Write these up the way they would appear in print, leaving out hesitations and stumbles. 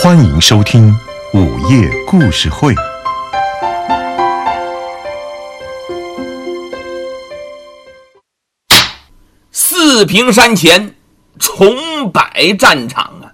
欢迎收听午夜故事会。 四平山前重摆战场啊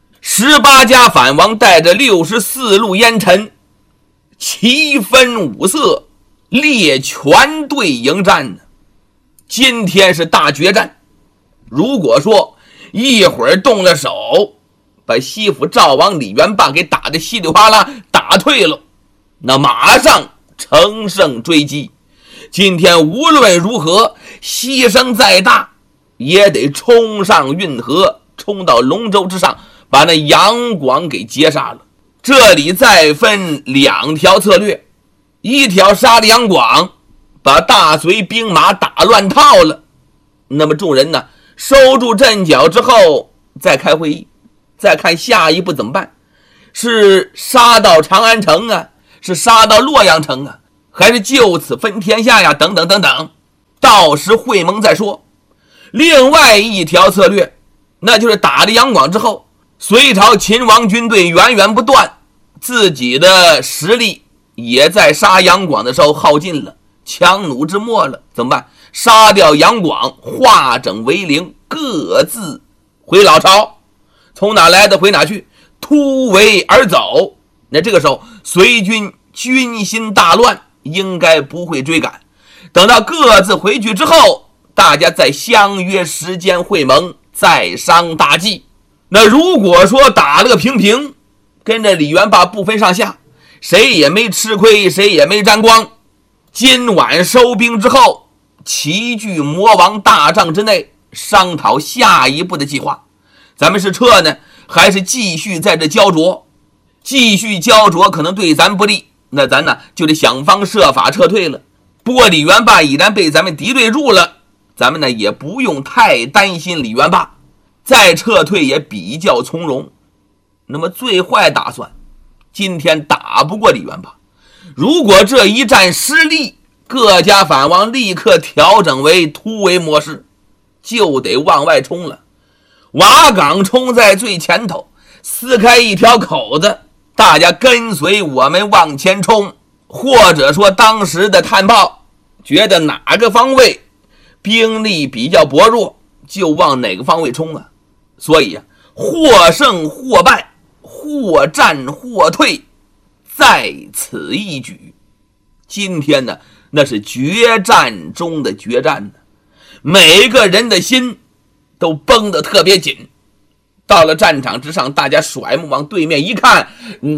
，18家反王带着64路烟尘，旗分五色，列全队迎战呢。今天是大决战，如果说一会儿动了手，把西府赵王李元霸给打得稀里哗啦打退了，那马上乘胜追击。今天无论如何牺牲再大，也得冲上运河，冲到龙舟之上，把那杨广给截杀了。这里再分两条策略，一条杀了杨广，把大隋兵马打乱套了，那么众人呢收住阵脚之后再开会议，再看下一步怎么办，是杀到长安城啊，是杀到洛阳城啊，还是就此分天下呀，等等等等，到时会盟再说。另外一条策略，那就是打了杨广之后，隋朝秦王军队源源不断，自己的实力也在杀杨广的时候耗尽了，强弩之末了，怎么办？杀掉杨广，化整为零，各自回老巢，从哪来的回哪去，突围而走。那这个时候隋军军心大乱，应该不会追赶，等到各自回去之后，大家再相约时间会盟，再商大计。那如果说打了个平平，跟着李元霸不分上下，谁也没吃亏，谁也没沾光，今晚收兵之后，齐聚魔王大帐之内，商讨下一步的计划。咱们是撤呢，还是继续在这焦灼？继续焦灼可能对咱不利，那咱呢就得想方设法撤退了。不过李元霸已然被咱们敌对住了，咱们呢也不用太担心李元霸，再撤退也比较从容。那么最坏打算，今天打不过李元霸，如果这一战失利，各家反王立刻调整为突围模式，就得往外冲了。瓦岗冲在最前头，撕开一条口子，大家跟随我们往前冲，或者说当时的探报觉得哪个方位兵力比较薄弱，就往哪个方位冲啊。所以或胜或败，或战或退，在此一举。今天呢，那是决战中的决战呢，每个人的心都绷得特别紧。到了战场之上，大家甩目往对面一看，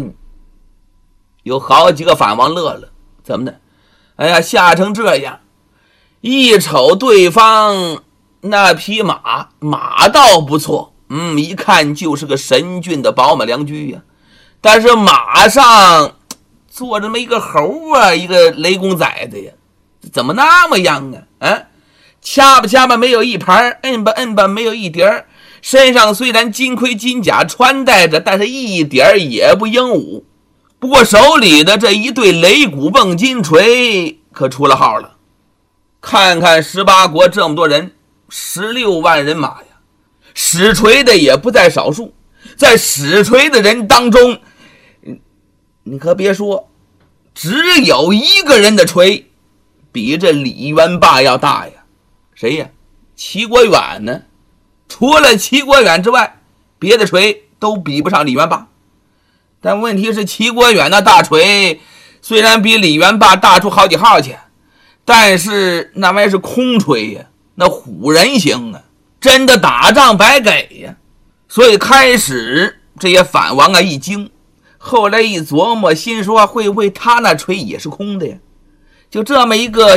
有好几个反王乐了，怎么的？哎呀，吓成这样！一瞅对方那匹马倒不错，一看就是个神骏的宝马良驹呀，但是马上坐着这么一个猴啊，一个雷公崽子呀，怎么那么样啊？掐吧没有一盘，摁吧没有一碟，身上虽然金盔金甲穿戴着，但是一点也不英武。不过手里的这一对擂鼓铮金锤可出了号了。看看18国这么多人，16万人马呀，使锤的也不在少数。在使锤的人当中，你可别说，只有一个人的锤比这李元霸要大呀。谁呀？齐国远呢。除了齐国远之外，别的锤都比不上李元霸。但问题是齐国远那大锤虽然比李元霸大出好几号去，但是那玩意是空锤呀，那唬人行啊，真的打仗白给呀。所以开始这些反王啊一惊，后来一琢磨，心说会不会他那锤也是空的呀？就这么一个